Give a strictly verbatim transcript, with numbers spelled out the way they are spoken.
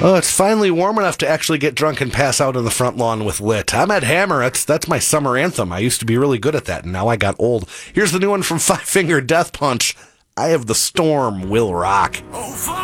Oh, it's finally warm enough to actually get drunk and pass out on the front lawn with Lit. I'm at Hammer. That's that's my summer anthem. I used to be really good at that, and now I got old. Here's the new one from Five Finger Death Punch. I Have the Storm Will Rock. Oh,